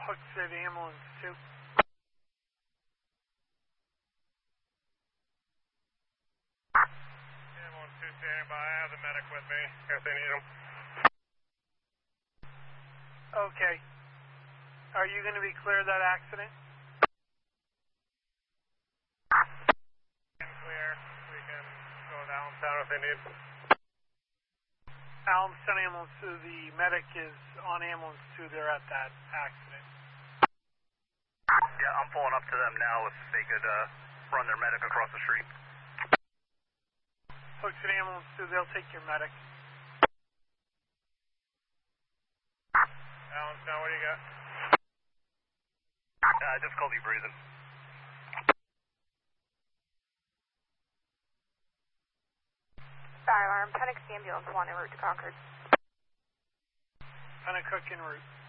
Hook City Ambulance 2. Ambulance 2 standing by. I have the medic with me if they need him. Okay. Are you going to be clear of that accident? Clear. We can go to Allenstown if they need. Allenstown Ambulance 2, the medic is on Ambulance 2. They're at that accident. Yeah, I'm pulling up to them now if they could run their medic across the street. Hook City Ambulance 2, they'll take your medic. Allenstown, what do you got? Difficulty breathing. Fire alarm, Pennock Ambulance 1 en route to Concord. Pennock en route.